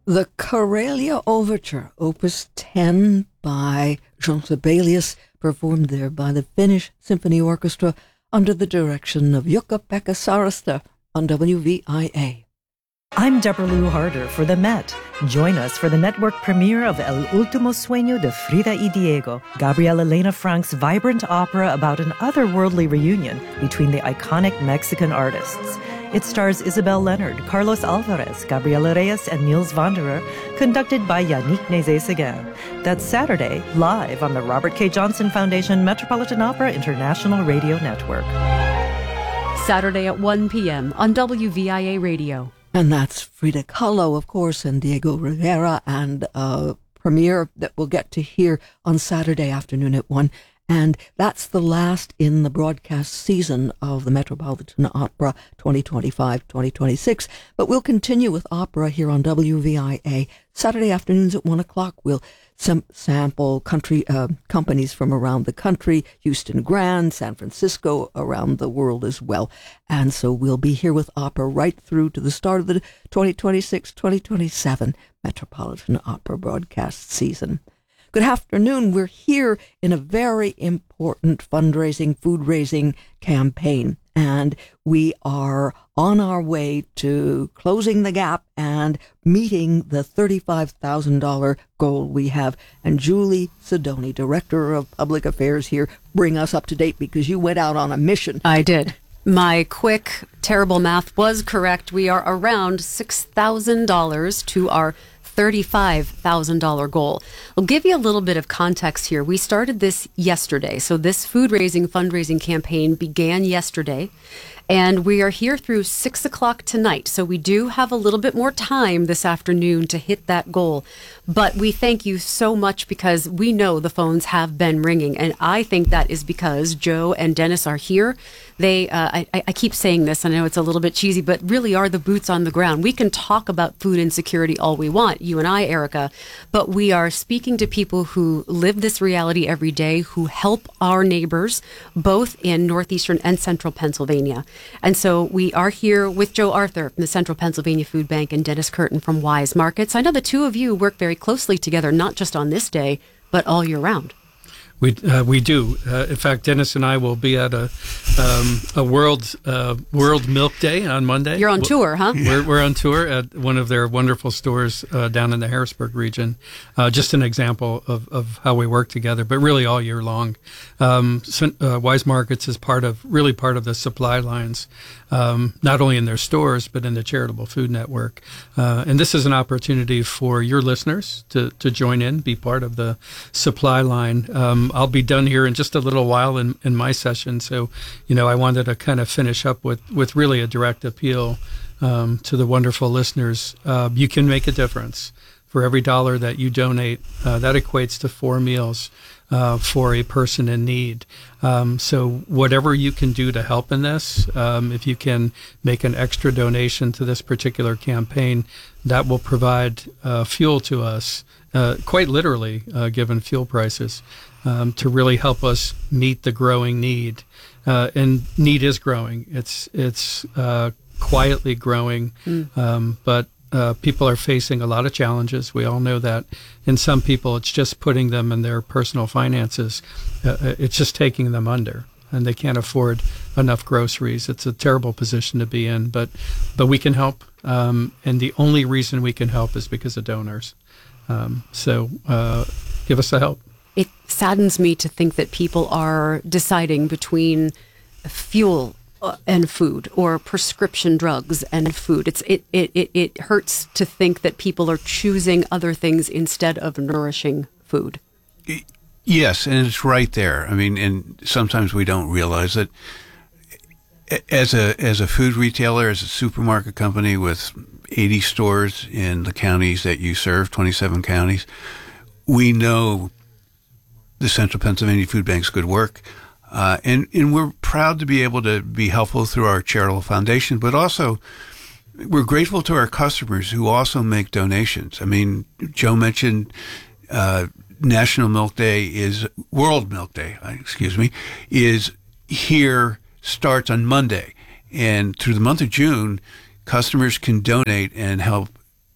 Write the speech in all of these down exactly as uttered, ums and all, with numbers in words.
The Karelia Overture, Opus ten by Jean Sibelius, performed there by the Finnish Symphony Orchestra under the direction of Jukka-Pekka Sarasta on W V I A. I'm Deborah Lou Harder for The Met. Join us for the network premiere of El Último Sueño de Frida y Diego, Gabriel Elena Frank's vibrant opera about an otherworldly reunion between the iconic Mexican artists. It stars Isabel Leonard, Carlos Alvarez, Gabriela Reyes, and Niels Wanderer, conducted by Yannick Nézet-Séguin. That's Saturday, live on the Robert K. Johnson Foundation Metropolitan Opera International Radio Network. Saturday at one p.m. on W V I A Radio. And that's Frida Kahlo, of course, and Diego Rivera, and a premiere that we'll get to hear on Saturday afternoon at one. And that's the last in the broadcast season of the Metropolitan Opera twenty twenty-five twenty twenty-six. But we'll continue with opera here on W V I A. Saturday afternoons at one o'clock, we'll sam- sample country uh, companies from around the country, Houston Grand, San Francisco, around the world as well. And so we'll be here with opera right through to the start of the twenty twenty-six twenty twenty-seven Metropolitan Opera broadcast season. Good afternoon. We're here in a very important fundraising, food-raising campaign, and we are on our way to closing the gap and meeting the thirty-five thousand dollars goal we have. And Julie Sidoni, Director of Public Affairs here, bring us up to date because you went out on a mission. I did. My quick, terrible math was correct. We are around six thousand dollars to our thirty-five thousand dollars goal. I'll give you a little bit of context here. We started this yesterday. So this food-raising, fundraising campaign began yesterday, and we are here through six o'clock tonight. So we do have a little bit more time this afternoon to hit that goal. But we thank you so much because we know the phones have been ringing. And I think that is because Joe and Dennis are here. They, uh, I, I keep saying this, I know it's a little bit cheesy, but really are the boots on the ground. We can talk about food insecurity all we want, you and I, Erica, but we are speaking to people who live this reality every day, who help our neighbors, both in northeastern and central Pennsylvania. And so we are here with Joe Arthur from the Central Pennsylvania Food Bank and Dennis Curtin from Wise Markets. I know the two of you work very closely together, not just on this day, but all year round. We uh, we do. Uh, in fact, Dennis and I will be at a um, a World uh, World Milk Day on Monday. You're on tour, huh? We're we're on tour at one of their wonderful stores uh, down in the Harrisburg region. Uh, just an example of, of how we work together, but really all year long. Um, so, uh, Wise Markets is part of really part of the supply lines, um, not only in their stores but in the charitable food network. Uh, and this is an opportunity for your listeners to to join in, be part of the supply line. Um, I'll be done here in just a little while in, in my session. So, you know, I wanted to kind of finish up with, with really a direct appeal um, to the wonderful listeners. Uh, you can make a difference. For every dollar that you donate, uh, that equates to four meals uh, for a person in need. Um, so whatever you can do to help in this, um, if you can make an extra donation to this particular campaign, that will provide uh, fuel to us, uh, quite literally, uh, given fuel prices. Um, to really help us meet the growing need. Uh, and need is growing. It's it's uh, quietly growing, mm. um, but uh, people are facing a lot of challenges. We all know that. In some people, it's just putting them in their personal finances. Uh, it's just taking them under, and they can't afford enough groceries. It's a terrible position to be in, but but we can help, um, and the only reason we can help is because of donors. Um, so uh, give us the help. It saddens me to think that people are deciding between fuel and food or prescription drugs and food. It's it, it, it, it hurts to think that people are choosing other things instead of nourishing food. Yes, and it's right there. I mean, and sometimes we don't realize it. As a as a food retailer, as a supermarket company with eighty stores in the counties that you serve, twenty-seven counties, we know the Central Pennsylvania Food Bank's good work. Uh, and, and we're proud to be able to be helpful through our charitable foundation, but also we're grateful to our customers who also make donations. I mean, Joe mentioned uh, National Milk Day is, World Milk Day, excuse me, is here, starts on Monday. And through the month of June, customers can donate and help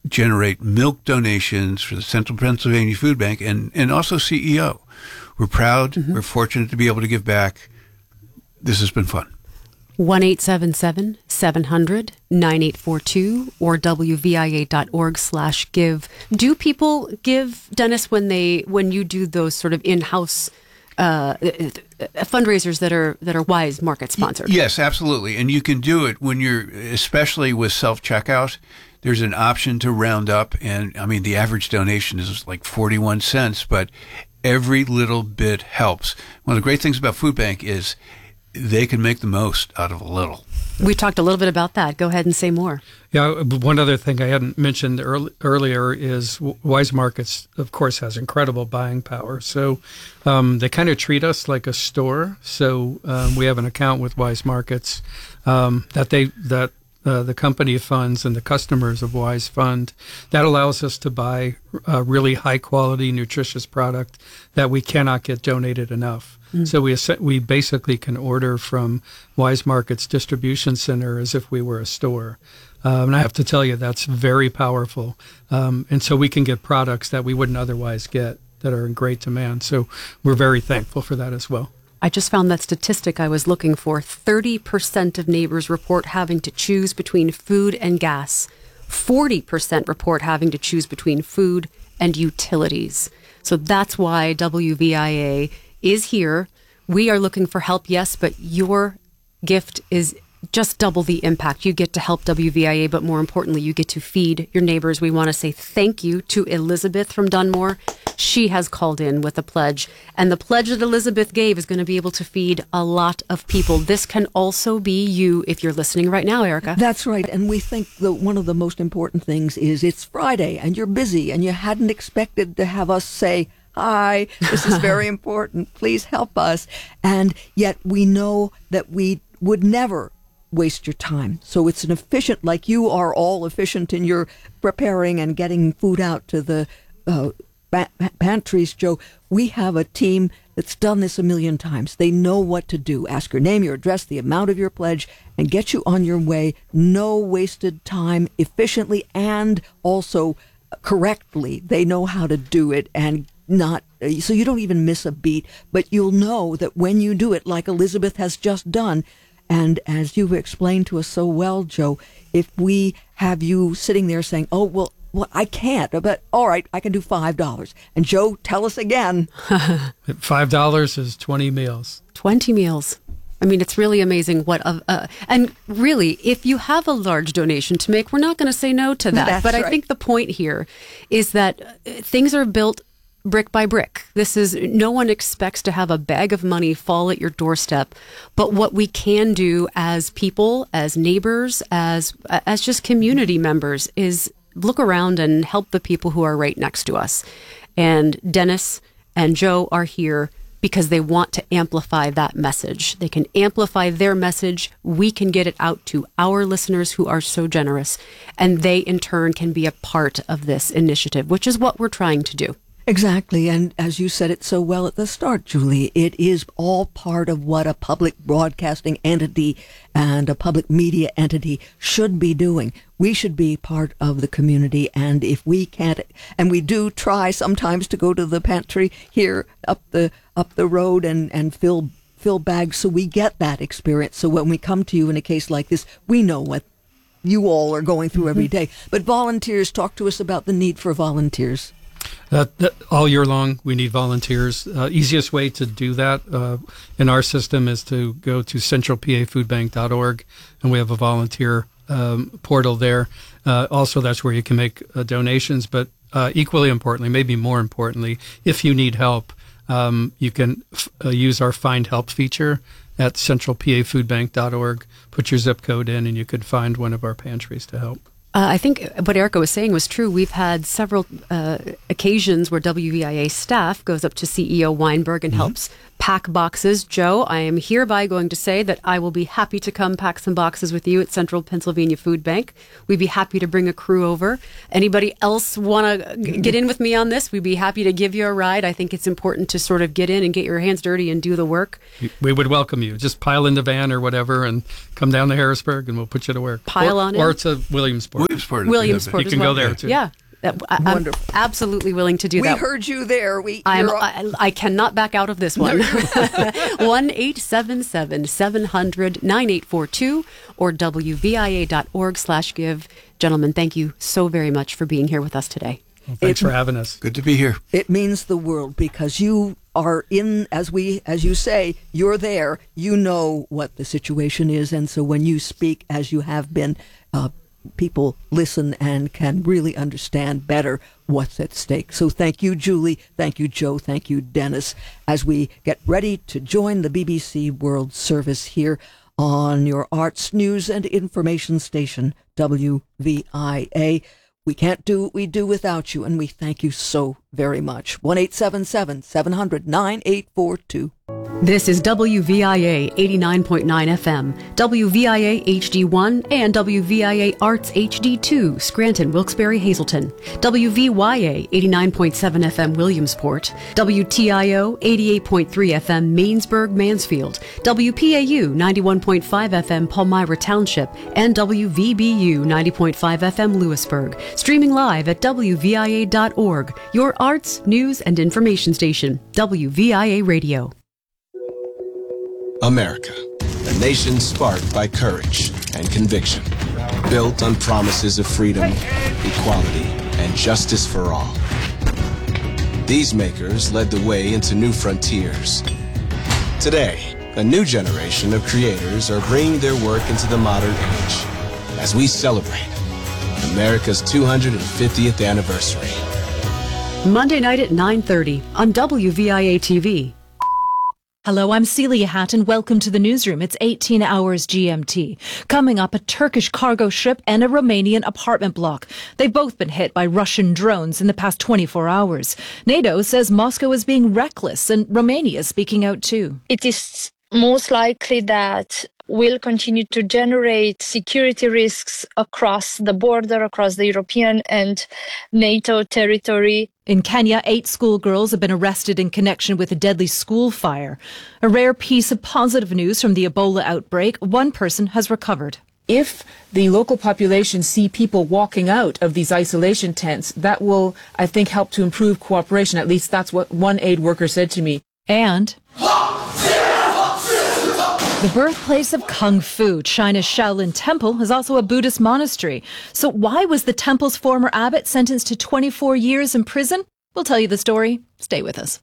generate milk donations for the Central Pennsylvania Food Bank and, and also C E O. We're proud. Mm-hmm. We're fortunate to be able to give back. This has been fun. one eight seven seven, seven hundred, nine eight four two or W V I A dot org slash give. Do people give, Dennis, when they when you do those sort of in-house uh, fundraisers that are that are Wise Market sponsored? Yes, absolutely. And you can do it when you're, especially with self-checkout, there's an option to round up. And I mean, the average donation is like forty-one cents, but every little bit helps. One of the great things about Food Bank is they can make the most out of a little. We talked a little bit about that. Go ahead and say more. Yeah, one other thing I hadn't mentioned early, earlier is Wise Markets, of course, has incredible buying power. So um, they kind of treat us like a store. So um, we have an account with Wise Markets um, that they that uh, the company funds and the customers of Wise fund. That allows us to buy a really high quality, nutritious product that we cannot get donated enough. Mm. So we we basically can order from Wise Markets distribution center as if we were a store. Um, and I have to tell you, that's very powerful. Um, and so we can get products that we wouldn't otherwise get that are in great demand. So we're very thankful for that as well. I just found that statistic I was looking for. thirty percent of neighbors report having to choose between food and gas. forty percent report having to choose between food and utilities. So that's why W V I A is here. We are looking for help, yes, but your gift is just double the impact. You get to help W V I A, but more importantly, you get to feed your neighbors. We want to say thank you to Elizabeth from Dunmore. She has called in with a pledge, and the pledge that Elizabeth gave is going to be able to feed a lot of people. This can also be you if you're listening right now, Erica. That's right, and we think that one of the most important things is it's Friday, and you're busy, and you hadn't expected to have us say, hi, this is very important, please help us. And yet we know that we would never waste your time. So it's an efficient, like you are all efficient in your preparing and getting food out to the uh, ba- pantries, Joe. We have a team that's done this a million times. They know what to do. Ask your name, your address, the amount of your pledge, and get you on your way. No wasted time, efficiently and also correctly. They know how to do it, and not so you don't even miss a beat, but you'll know that when you do it like Elizabeth has just done, and as you've explained to us so well, Joe, if we have you sitting there saying, oh, well, well I can't, but all right, I can do five dollars. And Joe, tell us again. five dollars is twenty meals. twenty meals. I mean, it's really amazing what, uh, uh, and really, if you have a large donation to make, we're not going to say no to that. That's but right. I think the point here is that uh, things are built brick by brick. This is, no one expects to have a bag of money fall at your doorstep, but what we can do as people, as neighbors, as as just community members is look around and help the people who are right next to us. And Dennis and Joe are here because they want to amplify that message. They can amplify their message. We can get it out to our listeners who are so generous, and they in turn can be a part of this initiative, which is what we're trying to do. Exactly, and as you said it so well at the start, Julie, it is all part of what a public broadcasting entity and a public media entity should be doing. We should be part of the community, and if we can't, and we do try sometimes to go to the pantry here up the up the road and, and fill fill bags so we get that experience. So when we come to you in a case like this, we know what you all are going through every day. But volunteers, talk to us about the need for volunteers. Uh, that, all year long, we need volunteers. Uh, easiest way to do that uh, in our system is to go to central p a food bank dot org, and we have a volunteer um, portal there. Uh, also, that's where you can make uh, donations. But uh, equally importantly, maybe more importantly, if you need help, um, you can f- uh, use our Find Help feature at central p a food bank dot org. Put your zip code in, and you could find one of our pantries to help. Uh, I think what Erica was saying was true. We've had several uh, occasions where W V I A staff goes up to C E O Weinberg and mm-hmm. helps pack boxes. Joe, I am hereby going to say that I will be happy to come pack some boxes with you at Central Pennsylvania Food Bank. We'd be happy to bring a crew over. Anybody else want to g- get in with me on this? We'd be happy to give you a ride. I think it's important to sort of get in and get your hands dirty and do the work. We would welcome you. Just pile in the van or whatever and come down to Harrisburg and we'll put you to work. Pile or, on in. Or to Williamsport. Williamsport. Williamsport You as can well. go there, too. Yeah. I, I'm Wonderful. absolutely willing to do We that. heard you there. We. I'm, you're- I, I cannot back out of this one. one eight seven seven, seven hundred, nine eight four two or W V I A dot org slash give. Gentlemen, thank you so very much for being here with us today. Well, thanks It- for having us. Good to be here. It means the world because you are in, as we, as you say, you're there. You know what the situation is, and so when you speak, as you have been, uh, people listen and can really understand better what's at stake. So thank you, Julie. Thank you, Joe. Thank you, Dennis. As we get ready to join the B B C World Service here on your arts, news, and information station, W V I A. We can't do what we do without you, and we thank you so very much. one eight seven seven, seven hundred, nine eight four two. This is W V I A eighty-nine point nine F M, W V I A H D one, and W V I A Arts H D two, Scranton, Wilkes-Barre, Hazleton, W V Y A eighty-nine point seven F M, Williamsport, W T I O eighty-eight point three F M, Mainsburg, Mansfield, W P A U ninety-one point five F M, Palmyra Township, and W V B U ninety point five F M, Lewisburg. Streaming live at W V I A dot org, your arts, news, and information station, W V I A Radio. America, a nation sparked by courage and conviction, built on promises of freedom, equality, and justice for all. These makers led the way into new frontiers. Today, a new generation of creators are bringing their work into the modern age as we celebrate America's two hundred fiftieth anniversary. Monday night at nine thirty on W V I A T V. Hello, I'm Celia Hatton. Welcome to the newsroom. It's eighteen hours G M T. Coming up, a Turkish cargo ship and a Romanian apartment block. They've both been hit by Russian drones in the past twenty-four hours. NATO says Moscow is being reckless, and Romania is speaking out too. It is most likely that will continue to generate security risks across the border, across the European and NATO territory. In Kenya, eight schoolgirls have been arrested in connection with a deadly school fire. A rare piece of positive news from the Ebola outbreak. One person has recovered. If the local population see people walking out of these isolation tents, that will, I think, help to improve cooperation. At least that's what one aid worker said to me. And the birthplace of Kung Fu, China's Shaolin Temple, is also a Buddhist monastery. So why was the temple's former abbot sentenced to twenty-four years in prison? We'll tell you the story. Stay with us.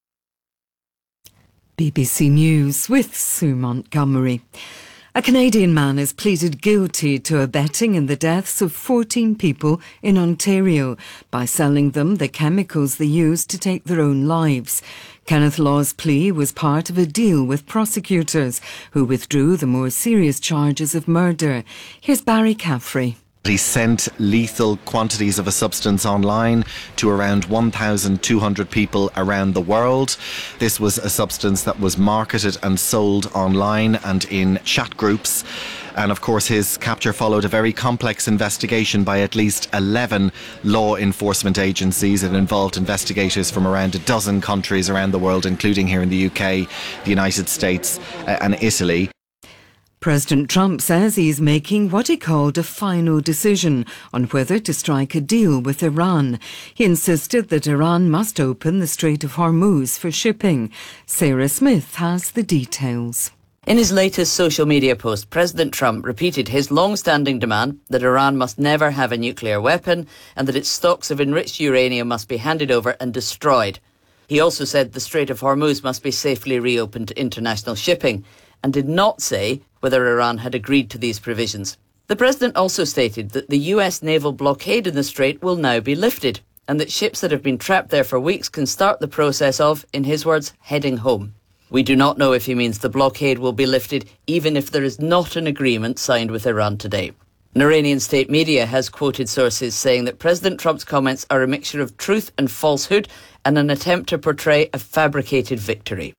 B B C News with Sue Montgomery. A Canadian man has pleaded guilty to abetting in the deaths of fourteen people in Ontario by selling them the chemicals they used to take their own lives. Kenneth Law's plea was part of a deal with prosecutors who withdrew the more serious charges of murder. Here's Barry Caffrey. He sent lethal quantities of a substance online to around one thousand two hundred people around the world. This was a substance that was marketed and sold online and in chat groups. And of course, his capture followed a very complex investigation by at least eleven law enforcement agencies. It involved investigators from around a dozen countries around the world, including here in the U K, the United States, uh, and Italy. President Trump says he's making what he called a final decision on whether to strike a deal with Iran. He insisted that Iran must open the Strait of Hormuz for shipping. Sarah Smith has the details. In his latest social media post, President Trump repeated his long-standing demand that Iran must never have a nuclear weapon and that its stocks of enriched uranium must be handed over and destroyed. He also said the Strait of Hormuz must be safely reopened to international shipping, and did not say whether Iran had agreed to these provisions. The president also stated that the U S naval blockade in the strait will now be lifted, and that ships that have been trapped there for weeks can start the process of, in his words, heading home. We do not know if he means the blockade will be lifted even if there is not an agreement signed with Iran today. An Iranian state media has quoted sources saying that President Trump's comments are a mixture of truth and falsehood and an attempt to portray a fabricated victory.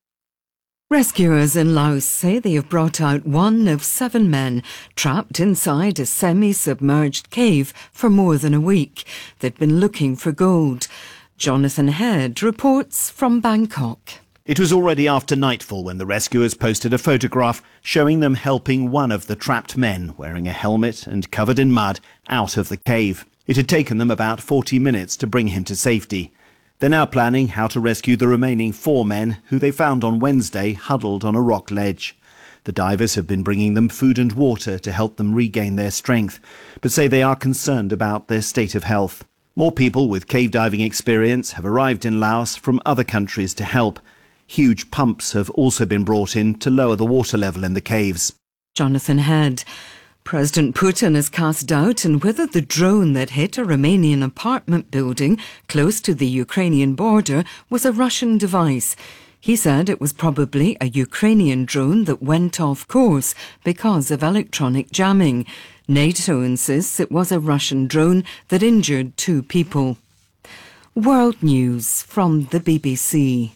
Rescuers in Laos say they have brought out one of seven men trapped inside a semi-submerged cave for more than a week. They'd been looking for gold. Jonathan Head reports from Bangkok. It was already after nightfall when the rescuers posted a photograph showing them helping one of the trapped men, wearing a helmet and covered in mud, out of the cave. It had taken them about forty minutes to bring him to safety. They're now planning how to rescue the remaining four men who they found on Wednesday huddled on a rock ledge. The divers have been bringing them food and water to help them regain their strength, but say they are concerned about their state of health. More people with cave diving experience have arrived in Laos from other countries to help. Huge pumps have also been brought in to lower the water level in the caves. Jonathan Head. President Putin has cast doubt on whether the drone that hit a Romanian apartment building close to the Ukrainian border was a Russian device. He said it was probably a Ukrainian drone that went off course because of electronic jamming. NATO insists it was a Russian drone that injured two people. World News from the B B C.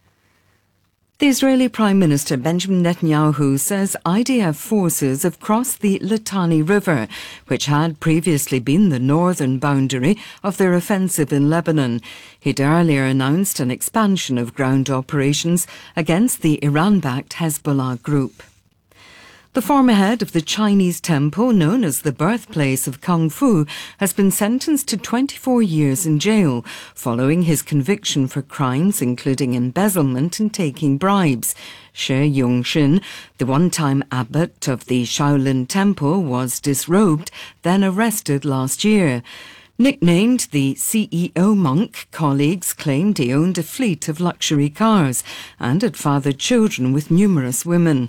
The Israeli Prime Minister Benjamin Netanyahu says I D F forces have crossed the Litani River, which had previously been the northern boundary of their offensive in Lebanon. He'd earlier announced an expansion of ground operations against the Iran-backed Hezbollah group. The former head of the Chinese temple, known as the birthplace of Kung Fu, has been sentenced to twenty-four years in jail following his conviction for crimes including embezzlement and taking bribes. Shi Yongxin, the one-time abbot of the Shaolin Temple, was disrobed, then arrested last year. Nicknamed the C E O monk, colleagues claimed he owned a fleet of luxury cars and had fathered children with numerous women.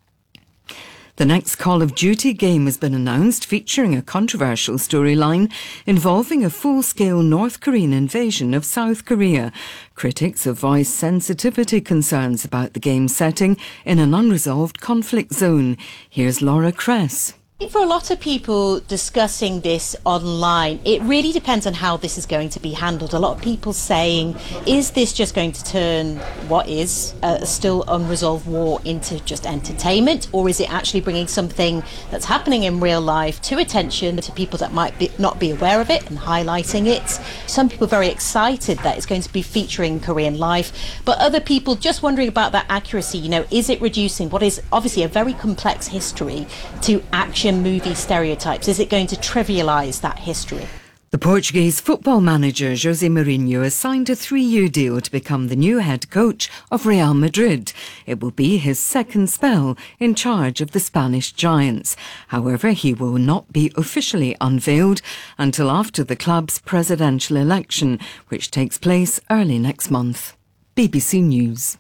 The next Call of Duty game has been announced, featuring a controversial storyline involving a full-scale North Korean invasion of South Korea. Critics have voiced sensitivity concerns about the game's setting in an unresolved conflict zone. Here's Laura Kress. For a lot of people discussing this online, it really depends on how this is going to be handled. A lot of people saying, is this just going to turn what is a still unresolved war into just entertainment, or is it actually bringing something that's happening in real life to attention to people that might be, not be aware of it and highlighting it? Some people are very excited that it's going to be featuring Korean life, but other people just wondering about that accuracy. You know, is it reducing what is obviously a very complex history to action movie stereotypes? Is it going to trivialise that history? The Portuguese football manager José Mourinho has signed a three-year deal to become the new head coach of Real Madrid. It will be his second spell in charge of the Spanish Giants. However, he will not be officially unveiled until after the club's presidential election, which takes place early next month. B B C News.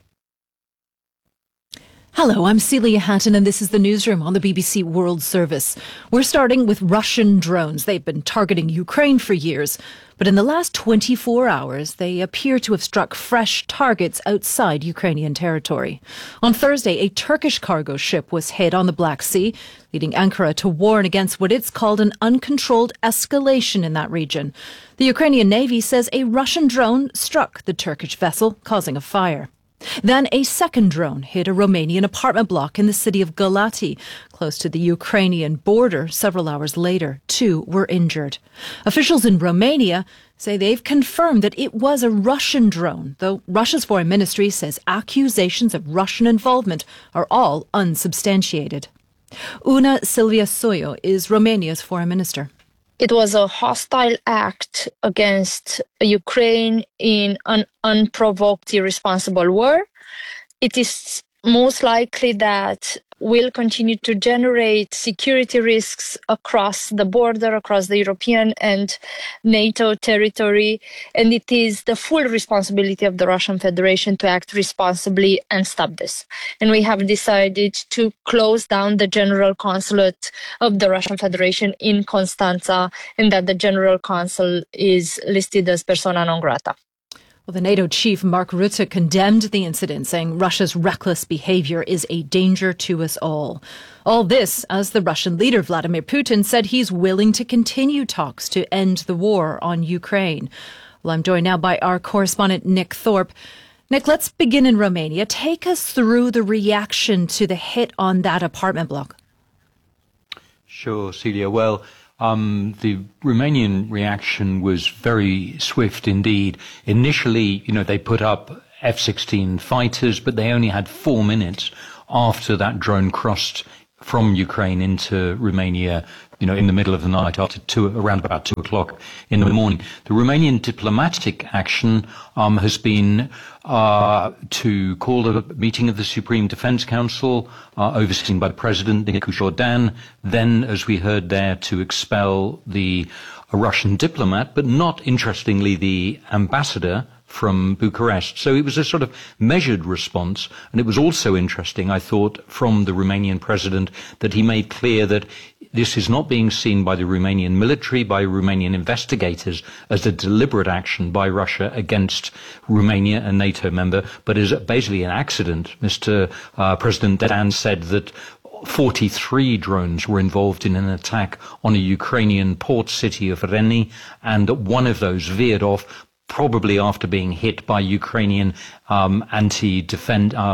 Hello, I'm Celia Hatton and this is the newsroom on the B B C World Service. We're starting with Russian drones. They've been targeting Ukraine for years, but in the last twenty-four hours, they appear to have struck fresh targets outside Ukrainian territory. On Thursday, a Turkish cargo ship was hit on the Black Sea, leading Ankara to warn against what it's called an uncontrolled escalation in that region. The Ukrainian Navy says a Russian drone struck the Turkish vessel, causing a fire. Then a second drone hit a Romanian apartment block in the city of Galati, close to the Ukrainian border. Several hours later, two were injured. Officials in Romania say they've confirmed that it was a Russian drone, though Russia's foreign ministry says accusations of Russian involvement are all unsubstantiated. Una Silviu is Romania's foreign minister. It was a hostile act against Ukraine in an unprovoked, irresponsible war. It is most likely that will continue to generate security risks across the border, across the European and NATO territory. And it is the full responsibility of the Russian Federation to act responsibly and stop this. And we have decided to close down the General Consulate of the Russian Federation in Constanța, and that the General Consul is listed as persona non grata. Well, the NATO chief, Mark Rutte, condemned the incident, saying Russia's reckless behaviour is a danger to us all. All this as the Russian leader, Vladimir Putin, said he's willing to continue talks to end the war on Ukraine. Well, I'm joined now by our correspondent, Nick Thorpe. Nick, let's begin in Romania. Take us through the reaction to the hit on that apartment block. Sure, Celia. Well, Um, the Romanian reaction was very swift indeed. Initially, you know, they put up F sixteen fighters, but they only had four minutes after that drone crossed from Ukraine into Romania, you know, in the middle of the night, after two, around about two o'clock in the morning. The Romanian diplomatic action um, has been uh, to call a meeting of the Supreme Defense Council, uh, overseen by the President, Nicu Jordan, then, as we heard there, to expel the a Russian diplomat, but not, interestingly, the ambassador from Bucharest. So it was a sort of measured response. And it was also interesting, I thought, from the Romanian president, that he made clear that this is not being seen by the Romanian military, by Romanian investigators, as a deliberate action by Russia against Romania, a NATO member, but as basically an accident. Mister Uh, President Dedan said that forty-three drones were involved in an attack on a Ukrainian port city of Reni, and one of those veered off, probably after being hit by Ukrainian um, anti-defend uh,